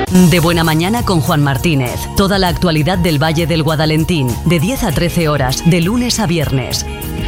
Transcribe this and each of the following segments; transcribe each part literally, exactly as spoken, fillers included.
De Buena Mañana con Juan Martínez. Toda la actualidad del Valle del Guadalentín, de diez a trece horas, de lunes a viernes.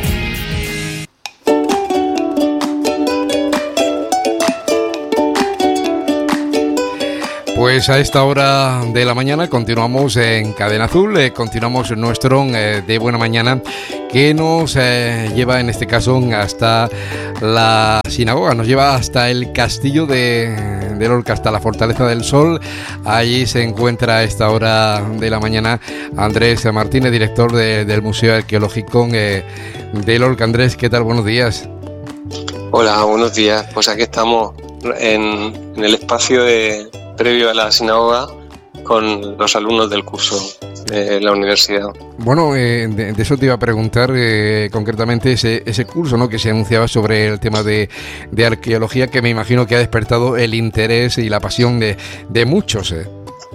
Pues a esta hora de la mañana continuamos en Cadena Azul, eh, continuamos nuestro eh, De Buena Mañana, que nos eh, lleva en este caso hasta la sinagoga, nos lleva hasta el castillo de, de Lorca, hasta la Fortaleza del Sol. Allí se encuentra a esta hora de la mañana Andrés Martínez, director de, del Museo Arqueológico eh, de Lorca. Andrés, ¿qué tal? Buenos días. Hola, buenos días. Pues aquí estamos en, en el espacio de previo a la sinagoga con los alumnos del curso de la universidad. Bueno, eh, de, de eso te iba a preguntar eh, concretamente ese, ese curso, ¿no?, que se anunciaba sobre el tema de, de arqueología, que me imagino que ha despertado el interés y la pasión de, de muchos. Eh.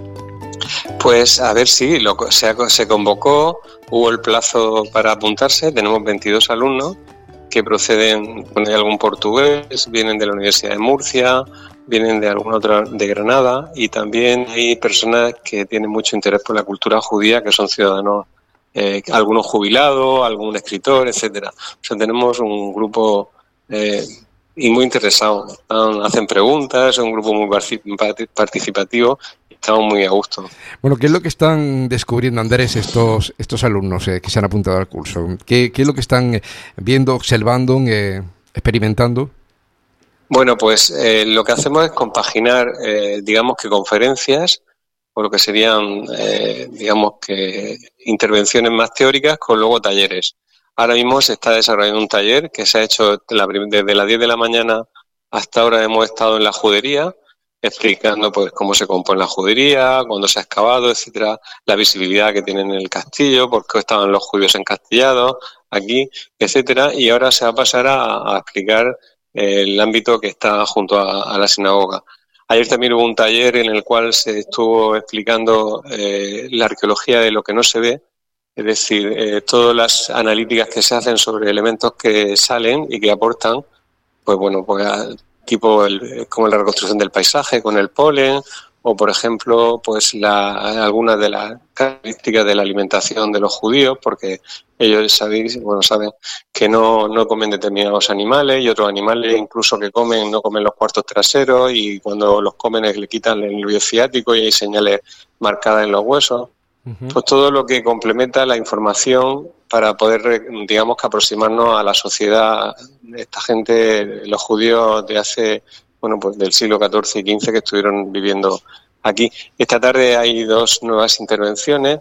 Pues a ver, sí, lo, se, se convocó, hubo el plazo para apuntarse, tenemos veintidós alumnos que proceden, bueno, hay algún portugués, vienen de la Universidad de Murcia, vienen de alguna otra, de Granada, y también hay personas que tienen mucho interés por la cultura judía, que son ciudadanos, eh, algunos jubilados, algún escritor, etcétera. O sea, tenemos un grupo eh, y muy interesado. Están, hacen preguntas, es un grupo muy participativo y estamos muy a gusto. Bueno, ¿qué es lo que están descubriendo, Andrés, estos estos alumnos eh, que se han apuntado al curso? ¿Qué, qué es lo que están viendo, observando, eh, experimentando? Bueno, pues eh, lo que hacemos es compaginar, eh, digamos que conferencias, o lo que serían, eh, digamos que intervenciones más teóricas, con luego talleres. Ahora mismo se está desarrollando un taller que se ha hecho la, desde las diez de la mañana hasta ahora. Hemos estado en la judería, explicando pues cómo se compone la judería, cuándo se ha excavado, etcétera, la visibilidad que tiene en el castillo, por qué estaban los judíos encastillados aquí, etcétera. Y ahora se va a pasar a, a explicar el ámbito que está junto a, a la sinagoga. Ayer también hubo un taller en el cual se estuvo explicando eh, la arqueología de lo que no se ve, es decir, eh, todas las analíticas que se hacen sobre elementos que salen y que aportan, pues bueno, pues tipo el, como la reconstrucción del paisaje con el polen, o por ejemplo, pues la, algunas de las características de la alimentación de los judíos, porque ellos sabéis, bueno, saben que no, no comen determinados animales, y otros animales incluso que comen, no comen los cuartos traseros, y cuando los comen le quitan el nervio ciático y hay señales marcadas en los huesos. Uh-huh. Pues todo lo que complementa la información para poder, digamos, que aproximarnos a la sociedad, esta gente, los judíos de hace, bueno, pues del siglo catorce y quince, que estuvieron viviendo aquí. Esta tarde hay dos nuevas intervenciones.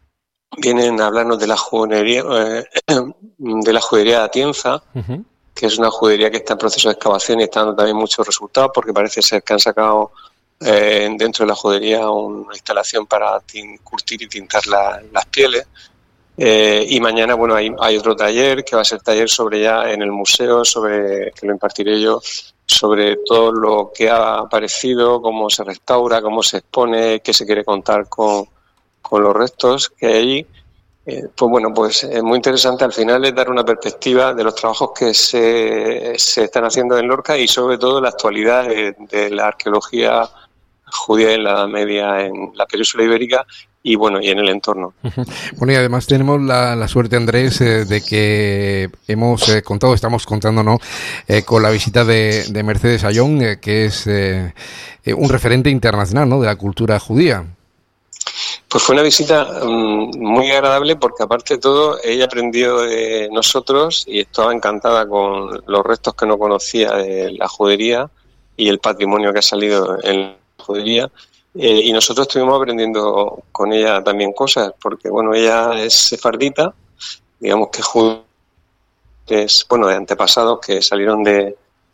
Vienen a hablarnos de la judería, eh, de la judería de Atienza, uh-huh, que es una judería que está en proceso de excavación y está dando también muchos resultados, porque parece ser que han sacado eh, dentro de la judería una instalación para tin, curtir y tintar la, las pieles. Eh, y mañana, bueno, hay, hay otro taller que va a ser taller sobre ya en el museo, sobre que lo impartiré yo, sobre todo lo que ha aparecido, cómo se restaura, cómo se expone, qué se quiere contar con, con los restos que hay allí. Eh, pues bueno, pues es muy interesante. Al final es dar una perspectiva de los trabajos que se, se están haciendo en Lorca, y sobre todo la actualidad de, de la arqueología judía en la Edad Media en la península ibérica y bueno, y en el entorno. Bueno, y además tenemos la, la suerte, Andrés, eh, de que hemos eh, contado, estamos contando, ¿no?, eh, con la visita de, de Mercedes Ayón, eh, que es eh, un referente internacional, ¿no?, de la cultura judía. Pues fue una visita um, muy agradable, porque aparte de todo ella aprendió de nosotros y estaba encantada con los restos que no conocía de la judería y el patrimonio que ha salido en la judería. Eh, y nosotros estuvimos aprendiendo con ella también cosas, porque bueno, ella es sefardita, digamos que judía, es, bueno, de antepasados que salieron de,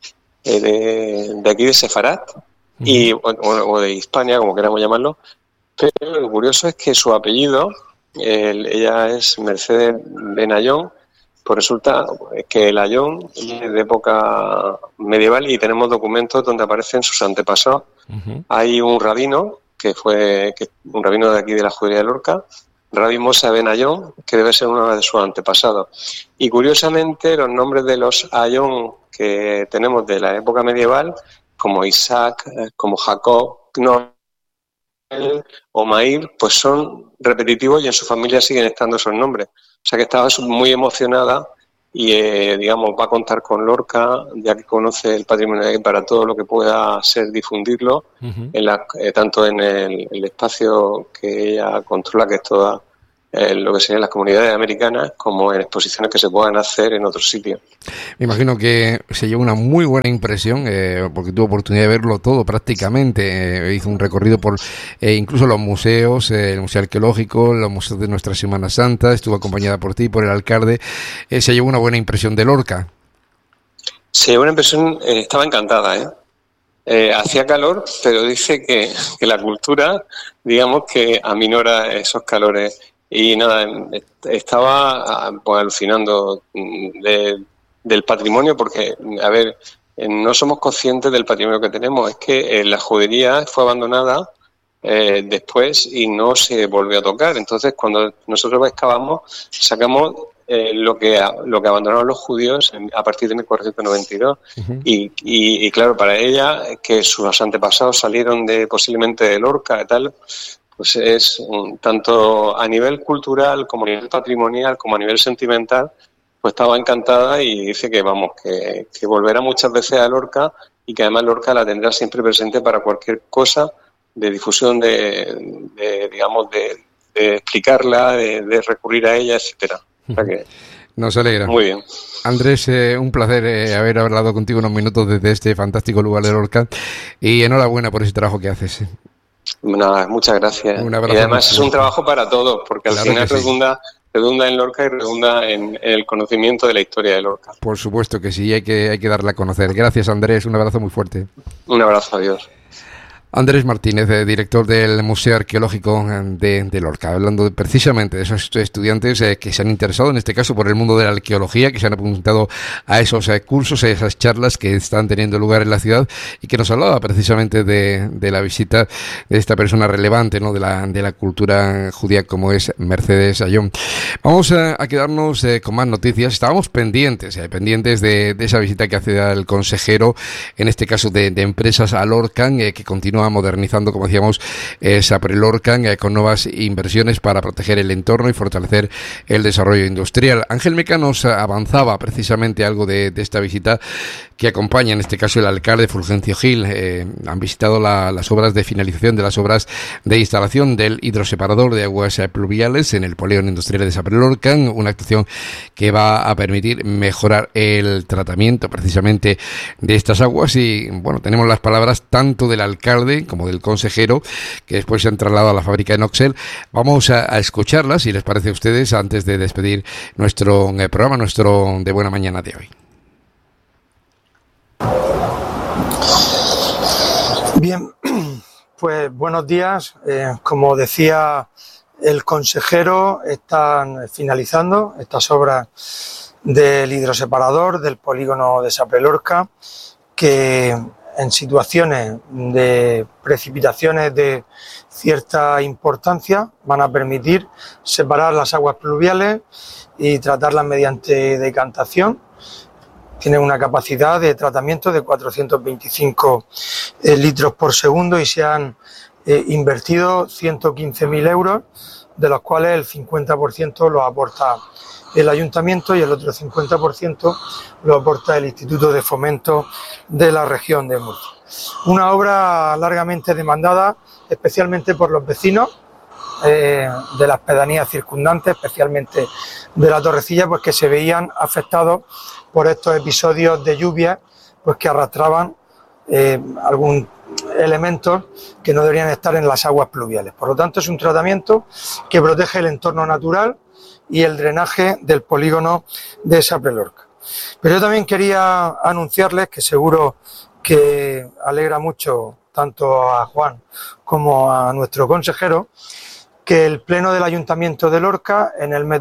de, de aquí de Sefarat, uh-huh, y bueno, o de Hispania, como queramos llamarlo. Pero lo curioso es que su apellido, el, ella es Mercedes Ben Ayón, pues resulta que el Ayón es de época medieval y tenemos documentos donde aparecen sus antepasados. Uh-huh. Hay un rabino, que fue que, un rabino de aquí de la judería de Lorca, Rabbi Moshe Ben Ayón, que debe ser uno de sus antepasados. Y curiosamente los nombres de los Ayón que tenemos de la época medieval, como Isaac, como Jacob, no o Maíl, pues son repetitivos y en su familia siguen estando esos nombres. O sea que estaba muy emocionada y, eh, digamos, va a contar con Lorca, ya que conoce el patrimonio de ahí, para todo lo que pueda ser difundirlo, uh-huh. en la, eh, tanto en el, el espacio que ella controla, que es toda eh, lo que serían las comunidades americanas, como en exposiciones que se puedan hacer en otros sitios. Me imagino que se llevó una muy buena impresión, eh, porque tuvo oportunidad de verlo todo prácticamente. Eh, hizo un recorrido por eh, incluso los museos, eh, el Museo Arqueológico, los museos de Nuestra Semana Santa, estuvo acompañada por ti, por el alcalde. Eh, se llevó una buena impresión de Lorca. Se llevó una impresión, eh, estaba encantada, ¿eh? Eh, hacía calor, pero dice que, que la cultura, digamos, que aminora esos calores. Y nada, estaba pues, alucinando de, del patrimonio, porque, a ver, no somos conscientes del patrimonio que tenemos. Es que eh, la joyería fue abandonada eh, después y no se volvió a tocar. Entonces, cuando nosotros excavamos, sacamos eh, lo que lo que abandonaron los judíos a partir de mil cuatrocientos noventa y dos. Uh-huh. Y, y, y claro, para ella, que sus antepasados salieron de posiblemente de Lorca y tal, pues es un, tanto a nivel cultural como a nivel patrimonial como a nivel sentimental, pues estaba encantada y dice que vamos, que, que volverá muchas veces a Lorca y que además Lorca la tendrá siempre presente para cualquier cosa de difusión, de, de digamos, de, de explicarla, de, de recurrir a ella, etcétera. O sea que nos alegra. Muy bien. Andrés, eh, un placer eh, haber hablado contigo unos minutos desde este fantástico lugar de Lorca y enhorabuena por ese trabajo que haces. Nada, muchas gracias. Y además es un trabajo para todos, porque al claro final redunda, sí. redunda en Lorca y redunda en, en el conocimiento de la historia de Lorca. Por supuesto que sí, hay que, hay que darla a conocer. Gracias, Andrés, un abrazo muy fuerte. Un abrazo, adiós. Andrés Martínez, eh, director del Museo Arqueológico de, de Lorca, hablando de, precisamente de esos estudiantes eh, que se han interesado, en este caso, por el mundo de la arqueología, que se han apuntado a esos eh, cursos, a esas charlas que están teniendo lugar en la ciudad y que nos hablaba precisamente de, de la visita de esta persona relevante, ¿no?, de la, de la cultura judía como es Mercedes Ayón. Vamos a, a quedarnos eh, con más noticias. Estábamos pendientes, eh, pendientes de, de esa visita que hace el consejero, en este caso de, de Empresas a Lorca, eh, que continúa modernizando, como decíamos, eh, Sapre-Lorca eh, con nuevas inversiones para proteger el entorno y fortalecer el desarrollo industrial. Ángel Meca nos avanzaba precisamente algo de, de esta visita que acompaña, en este caso, el alcalde Fulgencio Gil. Eh, han visitado la, las obras de finalización de las obras de instalación del hidroseparador de aguas pluviales en el polígono industrial de Sapre-Lorca, una actuación que va a permitir mejorar el tratamiento precisamente de estas aguas. Y bueno, tenemos las palabras tanto del alcalde como del consejero, que después se han trasladado a la fábrica de Noxel. Vamos a, a escucharlas, si les parece a ustedes, antes de despedir nuestro eh, programa, nuestro De Buena Mañana de hoy. Bien, pues buenos días. Eh, como decía el consejero, están finalizando estas obras del hidroseparador del polígono de Sapre-Lorca, que en situaciones de precipitaciones de cierta importancia van a permitir separar las aguas pluviales y tratarlas mediante decantación. Tienen una capacidad de tratamiento de cuatrocientos veinticinco eh, litros por segundo y se han eh, invertido ciento quince mil euros, de los cuales el cincuenta por ciento lo aporta el ayuntamiento y el otro cincuenta por ciento lo aporta el Instituto de Fomento de la región de Murcia. Una obra largamente demandada, especialmente por los vecinos eh, de las pedanías circundantes, especialmente de la Torrecilla, pues que se veían afectados por estos episodios de lluvia, pues que arrastraban eh, algún elementos que no deberían estar en las aguas pluviales. Por lo tanto, es un tratamiento que protege el entorno natural y el drenaje del polígono de Sapre-Lorca. Pero yo también quería anunciarles, que seguro que alegra mucho tanto a Juan como a nuestro consejero, que el Pleno del Ayuntamiento de Lorca en el mes